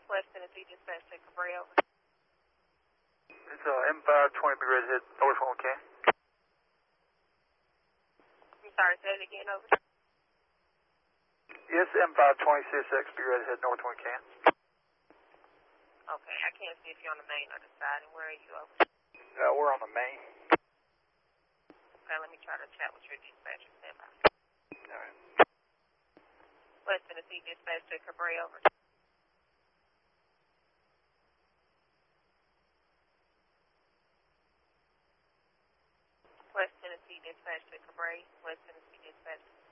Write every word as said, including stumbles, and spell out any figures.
West Tennessee Dispatch to Cabrillo. It's uh, M five twenty, be ready to hit north one K. I'm sorry, say it again, over. Yes, M five twenty C S X, be ready to hit north one K. Okay, I can't see if you're on the main or the side, and where are you, over? Uh, we're on the main. Okay, let me try to chat with your dispatcher. Stand by. All right. West Tennessee Dispatch to Cabrillo, over. West Tennessee Dispatch to Cabrillo. West Tennessee Dispatch to